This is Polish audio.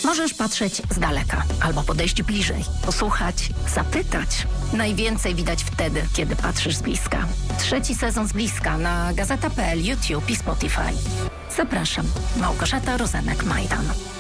Możesz patrzeć z daleka albo podejść bliżej, posłuchać, zapytać. Najwięcej widać wtedy, kiedy patrzysz z bliska. 3. sezon z bliska na Gazeta.pl, YouTube i Spotify. Zapraszam, Małgorzata Rozenek-Majdan.